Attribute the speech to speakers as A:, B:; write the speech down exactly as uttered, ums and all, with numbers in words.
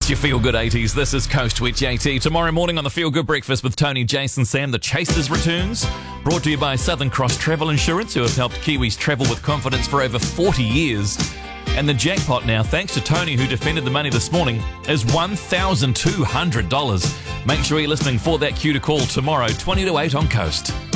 A: It's your Feel Good eighties. This is Coast with J T. Tomorrow morning on the Feel Good Breakfast with Tony, Jason, Sam, The Chasers returns. Brought to you by Southern Cross Travel Insurance, who have helped Kiwis travel with confidence for over forty years. And the jackpot now, thanks to Tony, who defended the money this morning, is one thousand two hundred dollars. Make sure you're listening for that cue to call tomorrow, twenty to eight on Coast.